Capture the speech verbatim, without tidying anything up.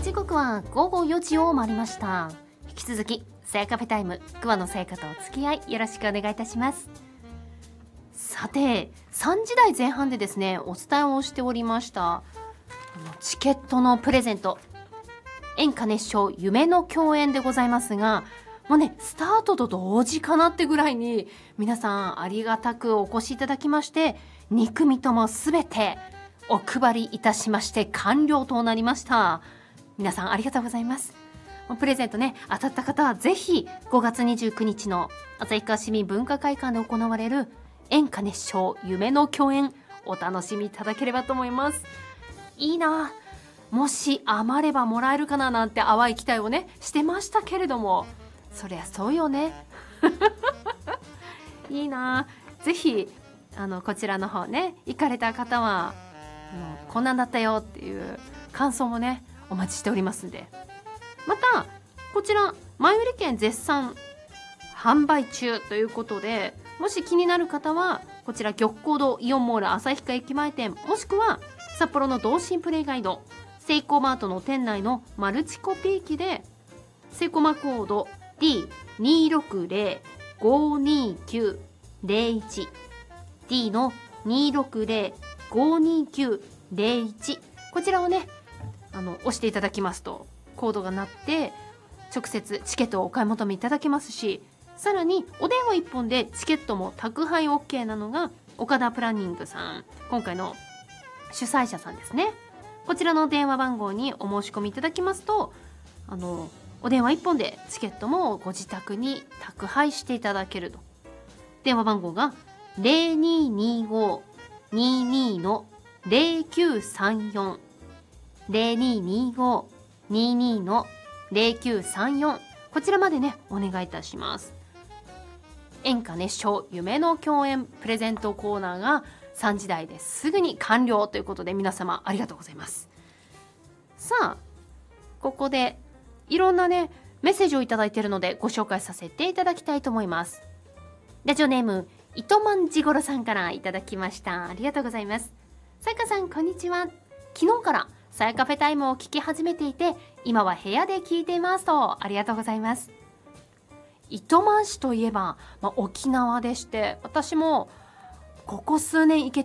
時刻は午後よじを回りました。引き続きさやカフェタイム、桑のさやかとお付き合いよろしくお願いいたします。さてさんじだいぜん半でですね、お伝えをしておりましたあのチケットのプレゼント、演歌熱唱夢の共演でございますが、もうねスタートと同時かなってぐらいに皆さんありがたくお越しいただきまして、に組ともすべてお配りいたしまして完了となりました。皆さんありがとうございます。プレゼントね当たった方はぜひごがつにじゅうくにちの旭川市民文化会館で行われる演歌熱唱夢の共演お楽しみいただければと思います。いいな、もし余ればもらえるかななんて淡い期待をねしてましたけれども、そりゃそうよねいいな、ぜひあのこちらの方ね行かれた方はもうこんなんだったよっていう感想もねお待ちしておりますんで、またこちら前売り券絶賛販売中ということで、もし気になる方はこちら玉光堂イオンモール旭川駅前店、もしくは札幌の同心プレイガイドセイコーマートの店内のマルチコピー機でセイコマコード ディーにーろくぜろごにーきゅうぜろいち ディー のにーろくぜろごにーきゅうぜろいち、こちらをねあの押していただきますとコードが鳴って直接チケットをお買い求めいただけますし、さらにお電話いっぽんでチケットも宅配 オーケー なのが岡田プランニングさん、今回の主催者さんですね。こちらの電話番号にお申し込みいただきますと、あのお電話いっぽんでチケットもご自宅に宅配していただけると。電話番号が ゼロにーにーごーにーにーのぜろきゅうさんよん ゼロにーにーごーにーにーのぜろきゅうさんよん、こちらまでねお願いいたします。演歌熱唱夢の共演プレゼントコーナーがさんじだいですぐに完了ということで、皆様ありがとうございます。さあここでいろんなねメッセージをいただいているのでご紹介させていただきたいと思います。ラジオネーム糸満じごろさんからいただきました。ありがとうございます。さやかさんこんにちは。昨日からさやカフェタイムを聞き始めていて、今は部屋で聞いていますと。ありがとうございます。糸満市といえば、まあ、沖縄でして、私もここ数年行け